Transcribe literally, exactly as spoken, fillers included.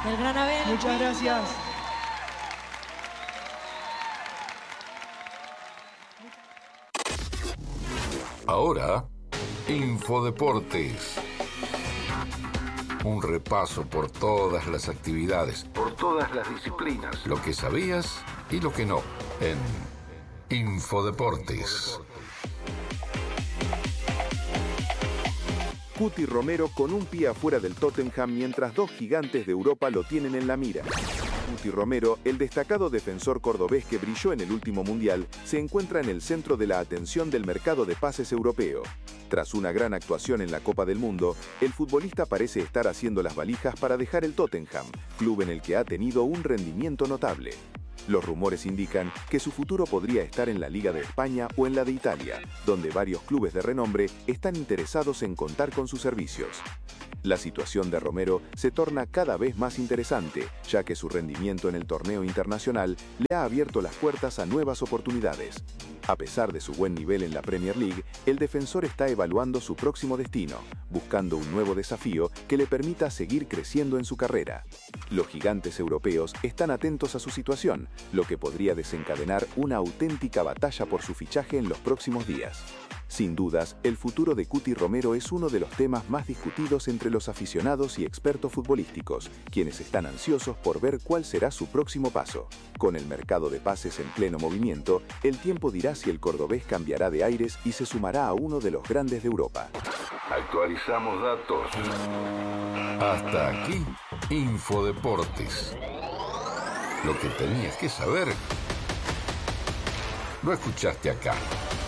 El gran Abel. Muchas gracias. Ahora, Infodeportes. Un repaso por todas las actividades, por todas las disciplinas, lo que sabías y lo que no, en Infodeportes. Cuti Romero con un pie afuera del Tottenham mientras dos gigantes de Europa lo tienen en la mira. Cuti Romero, el destacado defensor cordobés que brilló en el último mundial, se encuentra en el centro de la atención del mercado de pases europeo. Tras una gran actuación en la Copa del Mundo, el futbolista parece estar haciendo las valijas para dejar el Tottenham, club en el que ha tenido un rendimiento notable. Los rumores indican que su futuro podría estar en la Liga de España o en la de Italia, donde varios clubes de renombre están interesados en contar con sus servicios. La situación de Romero se torna cada vez más interesante, ya que su rendimiento en el torneo internacional le ha abierto las puertas a nuevas oportunidades. A pesar de su buen nivel en la Premier League, el defensor está evaluando su próximo destino, buscando un nuevo desafío que le permita seguir creciendo en su carrera. Los gigantes europeos están atentos a su situación, lo que podría desencadenar una auténtica batalla por su fichaje en los próximos días. Sin dudas, el futuro de Cuti Romero es uno de los temas más discutidos entre los aficionados y expertos futbolísticos, quienes están ansiosos por ver cuál será su próximo paso. Con el mercado de pases en pleno movimiento, el tiempo dirá si el cordobés cambiará de aires y se sumará a uno de los grandes de Europa. Actualizamos datos. Hasta aquí, Infodeportes. Lo que tenías que saber, lo escuchaste acá.